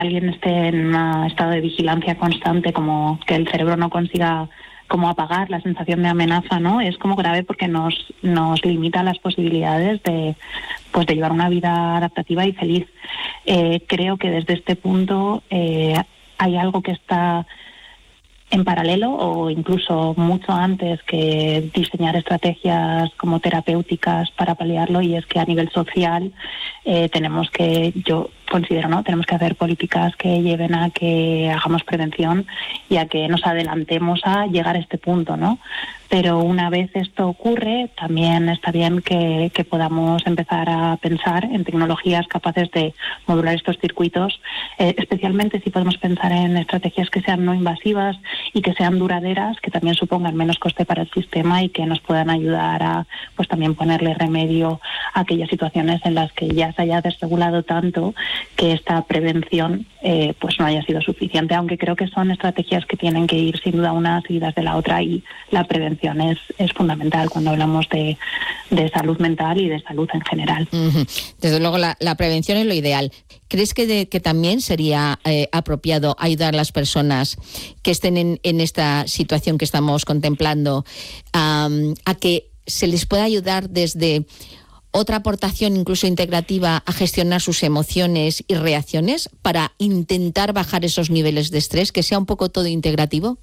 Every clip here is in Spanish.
alguien esté en un estado de vigilancia constante, como que el cerebro no consiga como apagar la sensación de amenaza, ¿no? Es como grave porque nos limita las posibilidades de llevar una vida adaptativa y feliz. Creo que desde este punto hay algo que está en paralelo o incluso mucho antes que diseñar estrategias como terapéuticas para paliarlo, y es que a nivel social yo considero, ¿no?, tenemos que hacer políticas que lleven a que hagamos prevención y a que nos adelantemos a llegar a este punto, ¿no? Pero una vez esto ocurre, también está bien que podamos empezar a pensar en tecnologías capaces de modular estos circuitos, especialmente si podemos pensar en estrategias que sean no invasivas y que sean duraderas, que también supongan menos coste para el sistema y que nos puedan ayudar a también ponerle remedio a aquellas situaciones en las que ya se haya desregulado tanto que esta prevención no haya sido suficiente, aunque creo que son estrategias que tienen que ir sin duda unas seguidas de la otra, y la prevención es fundamental cuando hablamos de salud mental y de salud en general. Uh-huh. Desde luego la prevención es lo ideal. ¿Crees que también sería apropiado ayudar a las personas que estén en esta situación que estamos contemplando a que se les pueda ayudar desde otra aportación incluso integrativa a gestionar sus emociones y reacciones para intentar bajar esos niveles de estrés, que sea un poco todo integrativo?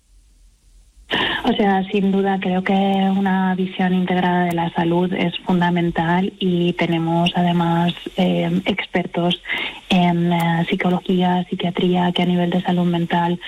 O sea, sin duda creo que una visión integrada de la salud es fundamental, y tenemos además expertos en psicología, psiquiatría, que a nivel de salud mental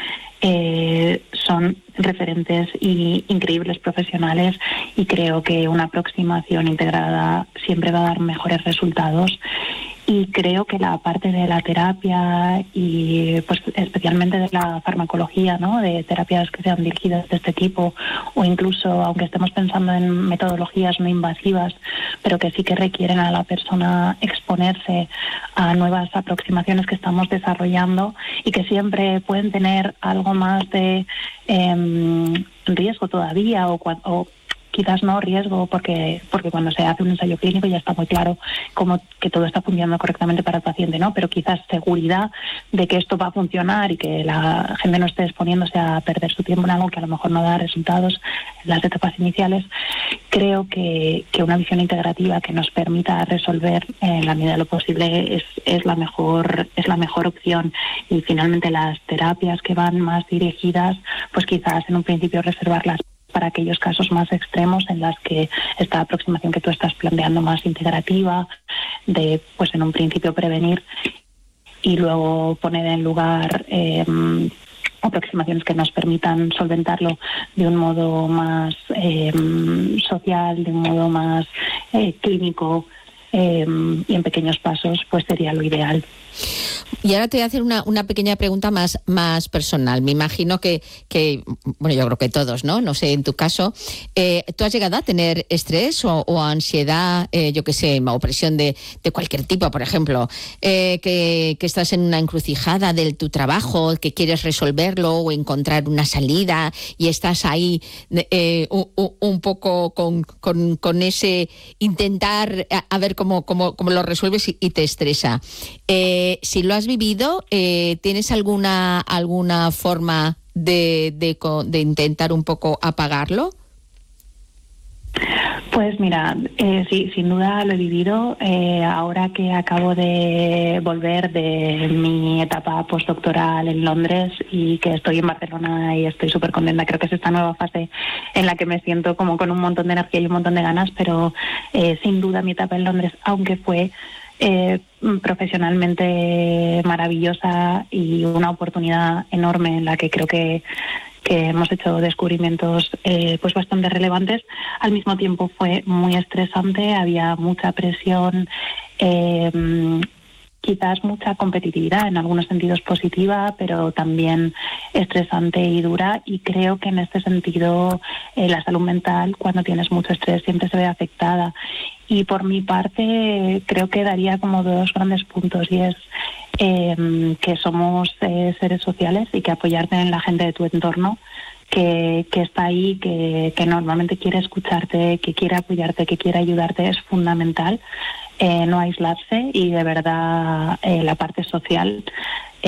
son referentes y increíbles profesionales, y creo que una aproximación integrada siempre va a dar mejores resultados. Y creo que la parte de la terapia y especialmente de la farmacología, ¿no?, de terapias que sean dirigidas de este tipo, o incluso, aunque estemos pensando en metodologías no invasivas, pero que sí que requieren a la persona exponerse a nuevas aproximaciones que estamos desarrollando y que siempre pueden tener algo más de riesgo todavía, o quizás no riesgo, porque cuando se hace un ensayo clínico ya está muy claro como que todo está funcionando correctamente para el paciente, ¿no? Pero quizás seguridad de que esto va a funcionar y que la gente no esté exponiéndose a perder su tiempo en algo que a lo mejor no da resultados en las etapas iniciales. Creo que una visión integrativa que nos permita resolver en la medida de lo posible es la mejor opción. Y finalmente las terapias que van más dirigidas, pues quizás en un principio reservarlas para aquellos casos más extremos en las que esta aproximación que tú estás planteando, más integrativa, de en un principio prevenir y luego poner en lugar aproximaciones que nos permitan solventarlo de un modo más social, de un modo más clínico, y en pequeños pasos, pues sería lo ideal. Y ahora te voy a hacer una pequeña pregunta más personal. Me imagino que yo creo que todos, ¿no? No sé, en tu caso, ¿tú has llegado a tener estrés o ansiedad, yo qué sé, o presión de cualquier tipo, por ejemplo, que estás en una encrucijada de tu trabajo, que quieres resolverlo o encontrar una salida y estás ahí un poco con ese intentar a ver cómo lo resuelves y te estresa? Si lo has vivido, ¿tienes alguna forma de intentar un poco apagarlo? Pues mira, sí, sin duda lo he vivido. Ahora que acabo de volver de mi etapa postdoctoral en Londres y que estoy en Barcelona y estoy súper contenta, creo que es esta nueva fase en la que me siento como con un montón de energía y un montón de ganas, pero sin duda mi etapa en Londres, aunque fue profesionalmente maravillosa y una oportunidad enorme en la que creo que hemos hecho descubrimientos bastante relevantes, al mismo tiempo fue muy estresante, había mucha presión, quizás mucha competitividad, en algunos sentidos positiva, pero también estresante y dura, y creo que en este sentido la salud mental, cuando tienes mucho estrés, siempre se ve afectada. Y por mi parte creo que daría como dos grandes puntos, y es que somos seres sociales y que apoyarte en la gente de tu entorno que está ahí, que normalmente quiere escucharte, que quiere apoyarte, que quiere ayudarte, es fundamental. No aislarse y de verdad la parte social